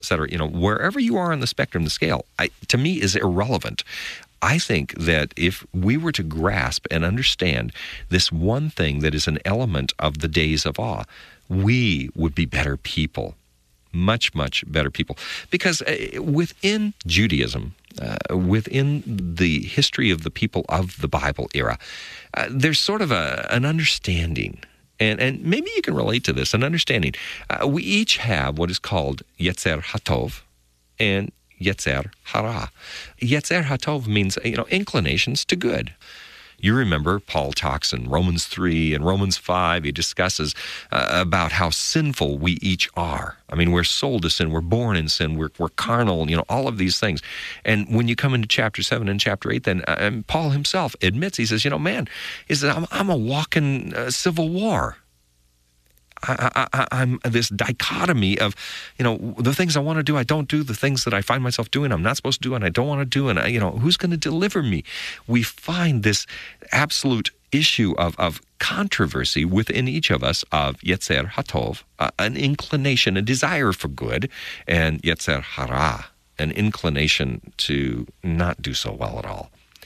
et cetera, wherever you are on the spectrum, the scale, to me is irrelevant. I think that if we were to grasp and understand this one thing that is an element of the days of awe, we would be better people, much, much better people. Because within Judaism, within the history of the people of the Bible era, there's sort of an understanding, and maybe you can relate to this, an understanding. We each have what is called Yetzer HaTov and Yetzer Hara. Yetzer HaTov means, inclinations to good. You remember Paul talks in Romans 3 and Romans 5. He discusses about how sinful we each are. I mean, we're sold to sin. We're born in sin. We're carnal, all of these things. And when you come into chapter 7 and chapter 8, then Paul himself admits, he says, I'm a walking civil war. I'm this dichotomy of, the things I want to do, I don't do. The things that I find myself doing, I'm not supposed to do, and I don't want to do. And, who's going to deliver me? We find this absolute issue of controversy within each of us of Yetzer HaTov, an inclination, a desire for good, and Yetzer Hara, an inclination to not do so well at all.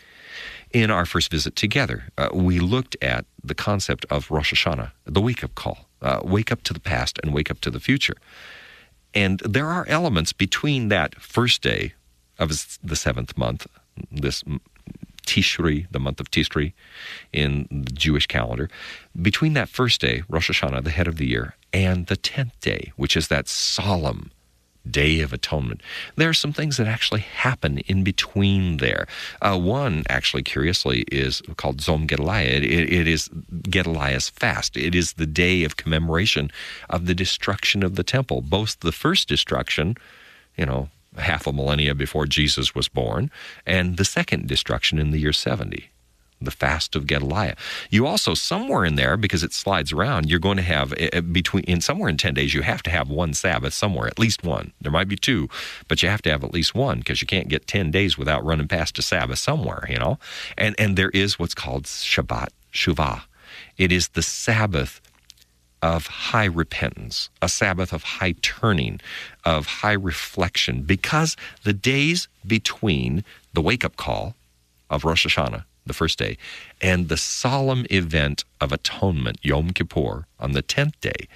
In our first visit together, we looked at the concept of Rosh Hashanah, the wake-up call. Wake up to the past and wake up to the future. And there are elements between that first day of the seventh month, this Tishri, the month of Tishri in the Jewish calendar, between that first day, Rosh Hashanah, the head of the year, and the 10th day, which is that solemn Day of Atonement. There are some things that actually happen in between there. One, actually, curiously, is called Zom Gedaliah. It is Gedaliah's fast. It is the day of commemoration of the destruction of the temple, both the first destruction, half a millennia before Jesus was born, and the second destruction in the year 70. The fast of Gedaliah. You also, somewhere in there, because it slides around, you're going to have, somewhere in 10 days, you have to have one Sabbath somewhere, at least one. There might be two, but you have to have at least one, because you can't get 10 days without running past a Sabbath somewhere, And there is what's called Shabbat Shuvah. It is the Sabbath of high repentance, a Sabbath of high turning, of high reflection, because the days between the wake-up call of Rosh Hashanah, the first day, and the solemn event of atonement, Yom Kippur, on the 10th day,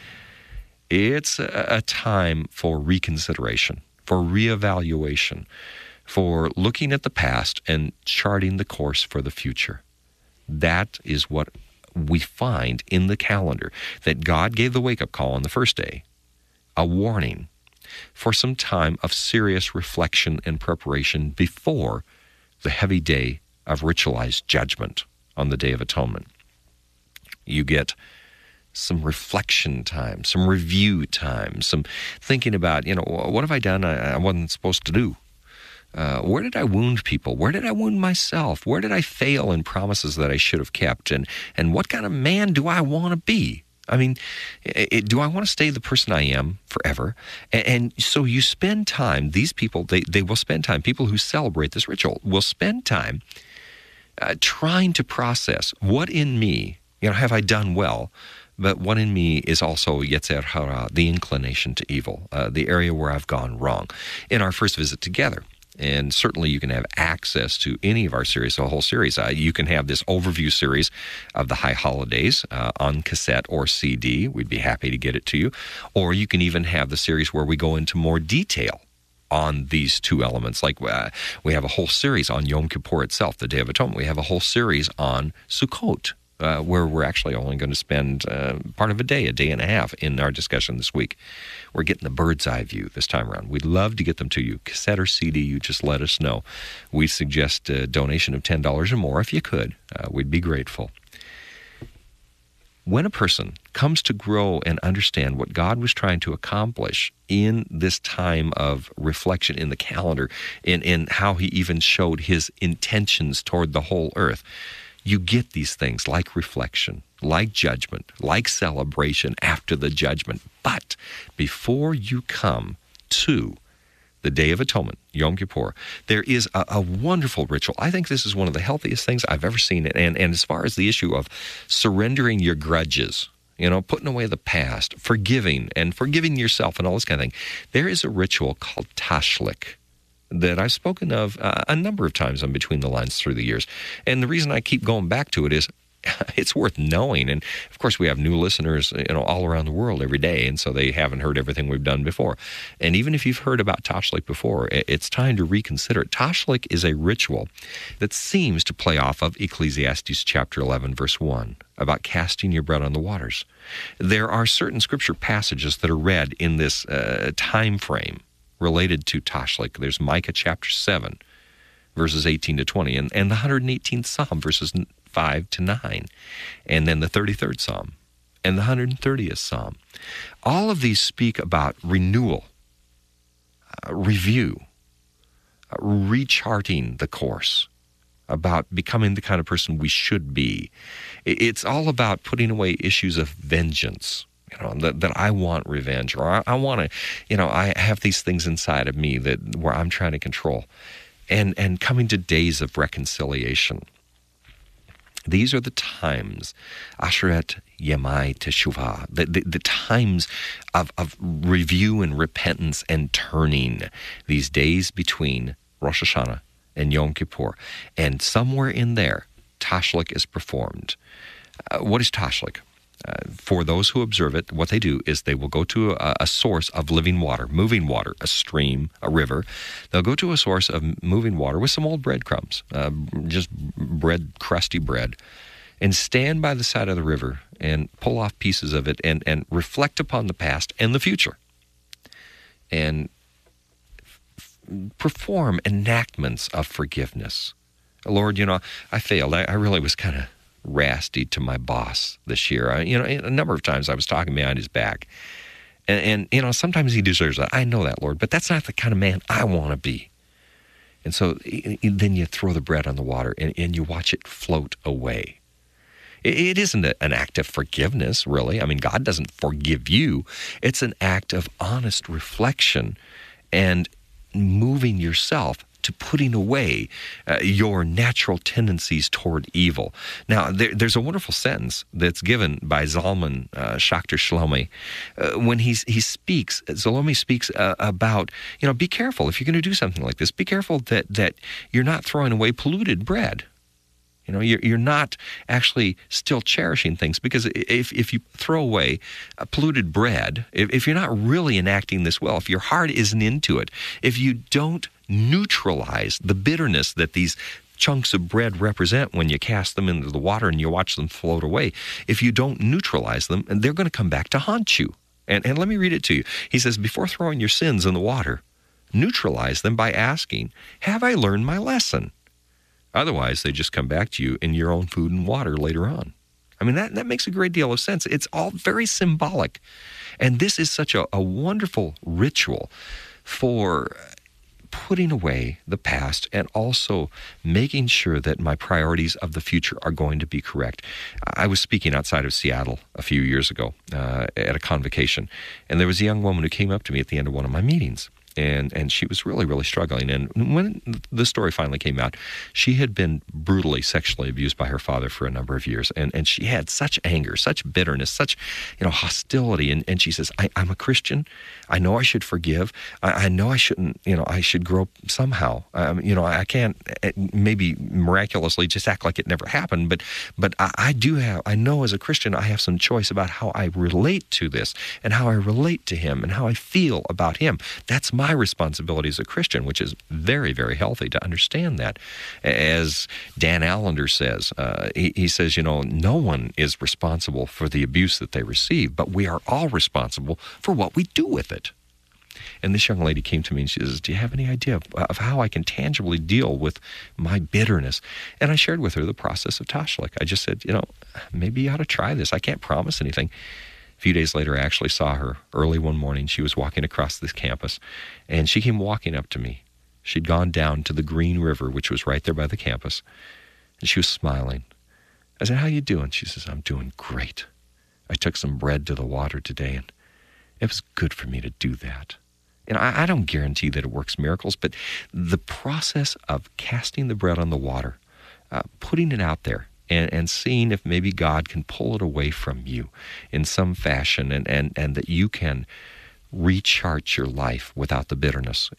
it's a time for reconsideration, for reevaluation, for looking at the past and charting the course for the future. That is what we find in the calendar, that God gave the wake-up call on the first day, a warning for some time of serious reflection and preparation before the heavy day of ritualized judgment on the Day of Atonement. You get some reflection time, some review time, some thinking about, what have I done I wasn't supposed to do? Where did I wound people? Where did I wound myself? Where did I fail in promises that I should have kept? And what kind of man do I want to be? I mean, do I want to stay the person I am forever? And so you spend time, these people, they will spend time, people who celebrate this ritual will spend time trying to process what in me, have I done well, but what in me is also Yetzer Hara, the inclination to evil, the area where I've gone wrong. In our first visit together, and certainly you can have access to any of our series, the whole series. You can have this overview series of the high holidays on cassette or CD. We'd be happy to get it to you. Or you can even have the series where we go into more detail on these two elements. Like we have a whole series on Yom Kippur itself, the Day of Atonement. We have a whole series on Sukkot, where we're actually only going to spend part of a day and a half in our discussion this week. We're getting the bird's eye view this time around. We'd love to get them to you. Cassette or CD, you just let us know. We suggest a donation of $10 or more if you could. We'd be grateful. When a person comes to grow and understand what God was trying to accomplish in this time of reflection in the calendar, in how he even showed his intentions toward the whole earth, you get these things like reflection, like judgment, like celebration after the judgment. But before you come to the Day of Atonement, Yom Kippur, there is a wonderful ritual. I think this is one of the healthiest things I've ever seen. And as far as the issue of surrendering your grudges, putting away the past, forgiving yourself and all this kind of thing. There is a ritual called tashlik that I've spoken of a number of times on Between the Lines through the years. And the reason I keep going back to it is it's worth knowing. And of course, we have new listeners, all around the world every day. And so they haven't heard everything we've done before. And even if you've heard about Tashlik before, it's time to reconsider it. Tashlik is a ritual that seems to play off of Ecclesiastes chapter 11, verse 1, about casting your bread on the waters. There are certain scripture passages that are read in this time frame related to Tashlik. There's Micah chapter 7, verses 18 to 20, and the 118th Psalm, verses 5 to 9, and then the 33rd Psalm, and the 130th Psalm. All of these speak about renewal, review, recharting the course, about becoming the kind of person we should be. It's all about putting away issues of vengeance, that I want revenge, or I want to, I have these things inside of me where I'm trying to control, and coming to days of reconciliation. These are the times, Asheret Yemai Teshuvah, the times of review and repentance and turning, these days between Rosh Hashanah and Yom Kippur. And somewhere in there, Tashlik is performed. What is Tashlik? For those who observe it, what they do is they will go to a source of living water, moving water, a stream, a river. They'll go to a source of moving water with some old breadcrumbs, just bread, crusty bread, and stand by the side of the river and pull off pieces of it and reflect upon the past and the future, and perform enactments of forgiveness. Lord, I failed. I really was kind of rasty to my boss this year. A number of times I was talking behind his back. And sometimes he deserves that. I know that, Lord, but that's not the kind of man I want to be. And so then you throw the bread on the water and you watch it float away. It isn't an act of forgiveness, really. I mean, God doesn't forgive you. It's an act of honest reflection and moving yourself to putting away your natural tendencies toward evil. Now, there's a wonderful sentence that's given by Zalman Schachter Shlomi when he speaks. Shlomi speaks about, be careful if you're going to do something like this. Be careful that you're not throwing away polluted bread. You're not actually still cherishing things, because if you throw away polluted bread, if you're not really enacting this well, if your heart isn't into it, if you don't neutralize the bitterness that these chunks of bread represent when you cast them into the water and you watch them float away, if you don't neutralize them, they're going to come back to haunt you. And let me read it to you. He says, before throwing your sins in the water, neutralize them by asking, have I learned my lesson? Otherwise, they just come back to you in your own food and water later on. I mean, that makes a great deal of sense. It's all very symbolic. And this is such a wonderful ritual for putting away the past and also making sure that my priorities of the future are going to be correct. I was speaking outside of Seattle a few years ago at a convocation, and there was a young woman who came up to me at the end of one of my meetings. And she was really, really struggling. And when the story finally came out, she had been brutally sexually abused by her father for a number of years. And she had such anger, such bitterness, such, hostility. And she says, I'm a Christian. I know I should forgive. I know I shouldn't, I should grow up somehow. I can't maybe miraculously just act like it never happened. But I know as a Christian, I have some choice about how I relate to this and how I relate to him and how I feel about him. That's my responsibility as a Christian, which is very, very healthy to understand that. As Dan Allender says, he says, no one is responsible for the abuse that they receive, but we are all responsible for what we do with it. And this young lady came to me and she says, do you have any idea of how I can tangibly deal with my bitterness? And I shared with her the process of Tashlik. I just said, maybe you ought to try this. I can't promise anything. A few days later, I actually saw her early one morning. She was walking across this campus, and she came walking up to me. She'd gone down to the Green River, which was right there by the campus, and she was smiling. I said, how you doing? She says, I'm doing great. I took some bread to the water today, and it was good for me to do that. And I don't guarantee that it works miracles, but the process of casting the bread on the water, putting it out there and seeing if maybe God can pull it away from you in some fashion, and that you can recharge your life without the bitterness